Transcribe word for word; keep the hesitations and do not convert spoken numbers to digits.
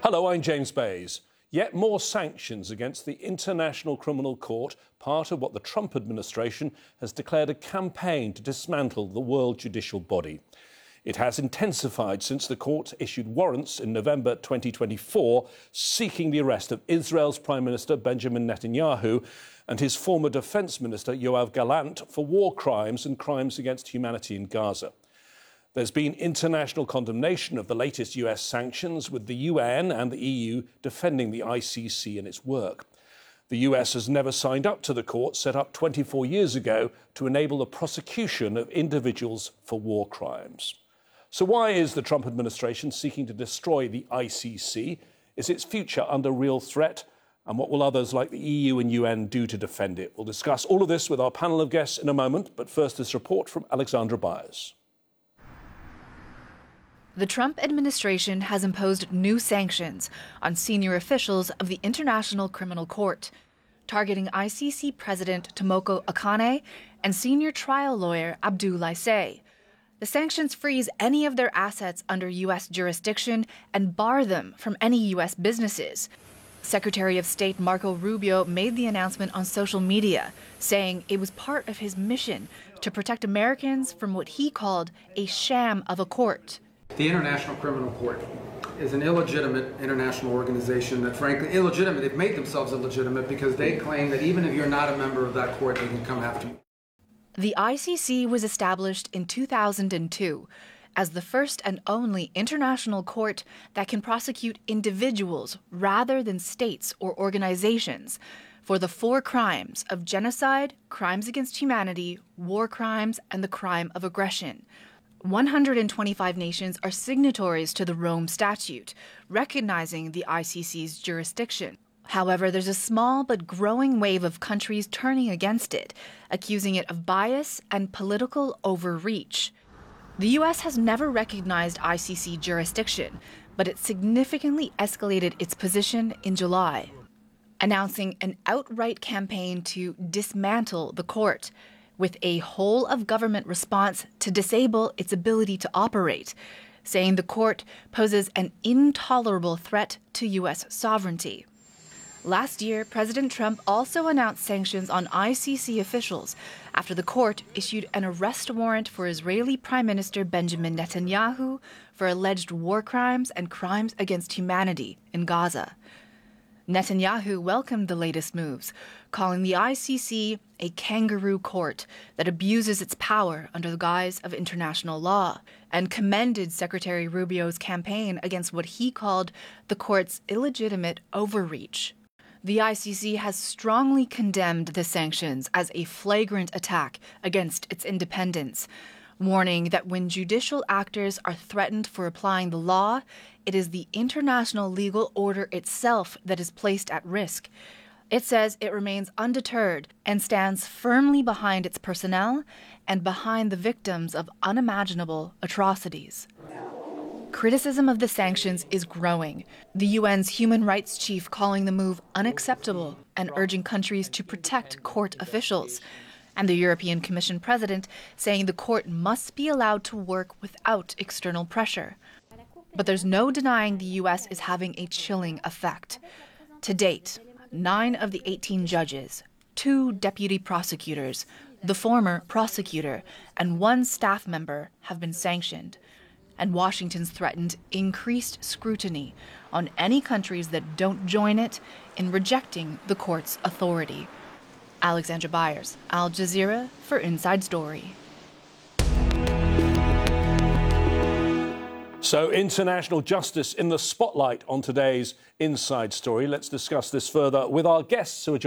Hello, I'm James Bays. Yet more sanctions against the International Criminal Court, part of what the Trump administration has declared a campaign to dismantle the world judicial body. It has intensified since the court issued warrants in November twenty twenty-four seeking the arrest of Israel's Prime Minister Benjamin Netanyahu and his former Defence Minister Yoav Gallant for war crimes and crimes against humanity in Gaza. There's been international condemnation of the latest U S sanctions, with the U N and the E U defending the I C C and its work. The U S has never signed up to the court set up twenty-four years ago to enable the prosecution of individuals for war crimes. So why is the Trump administration seeking to destroy the I C C? Is its future under real threat? And what will others like the E U and U N do to defend it? We'll discuss all of this with our panel of guests in a moment, but first this report from Alexandra Byers. The Trump administration has imposed new sanctions on senior officials of the International Criminal Court, targeting I C C President Tomoko Akane and senior trial lawyer Abdoulaye Say. The sanctions freeze any of their assets under U S jurisdiction and bar them from any U S businesses. Secretary of State Marco Rubio made the announcement on social media, saying it was part of his mission to protect Americans from what he called a sham of a court. The International Criminal Court is an illegitimate international organization that, frankly, illegitimate. They've made themselves illegitimate because they claim that even if you're not a member of that court, they can come after you. The I C C was established in two thousand two as the first and only international court that can prosecute individuals rather than states or organizations for the four crimes of genocide, crimes against humanity, war crimes, and the crime of aggression. one hundred twenty-five nations are signatories to the Rome Statute, recognizing the I C C's jurisdiction. However, there's a small but growing wave of countries turning against it, accusing it of bias and political overreach. The U S has never recognized I C C jurisdiction, but it significantly escalated its position in July, announcing an outright campaign to dismantle the court, with a whole-of-government response to disable its ability to operate, saying the court poses an intolerable threat to U S sovereignty. Last year, President Trump also announced sanctions on I C C officials after the court issued an arrest warrant for Israeli Prime Minister Benjamin Netanyahu for alleged war crimes and crimes against humanity in Gaza. Netanyahu welcomed the latest moves, calling the I C C a kangaroo court that abuses its power under the guise of international law, and commended Secretary Rubio's campaign against what he called the court's illegitimate overreach. The I C C has strongly condemned the sanctions as a flagrant attack against its independence, warning that when judicial actors are threatened for applying the law, it is the international legal order itself that is placed at risk. It says it remains undeterred and stands firmly behind its personnel and behind the victims of unimaginable atrocities. Criticism of the sanctions is growing, the U N's human rights chief calling the move unacceptable and urging countries to protect court officials, and the European Commission president saying the court must be allowed to work without external pressure. But there's no denying the U S is having a chilling effect. To date, nine of the eighteen judges, two deputy prosecutors, the former prosecutor, and one staff member have been sanctioned. And Washington's threatened increased scrutiny on any countries that don't join it in rejecting the court's authority. Alexandra Byers, Al Jazeera for Inside Story. So, international justice in the spotlight on today's Inside Story. Let's discuss this further with our guests who are joining